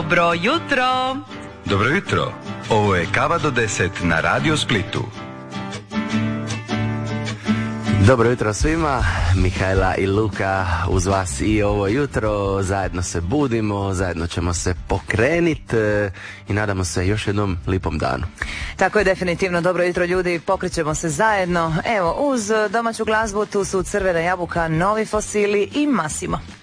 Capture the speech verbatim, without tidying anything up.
Dobro jutro. Dobro jutro. Ovo je Kava do deset na Radio Splitu. Dobro jutro svima, Mihajla i Luka uz vas i ovo jutro, zajedno se budimo, zajedno ćemo se pokreniti i nadamo se još jednom lipom danu. Tako je, definitivno. Dobro jutro ljudi, pokrećemo se zajedno. Evo, uz domaću glazbu tu su Crvena jabuka, Novi fosili i Massimo.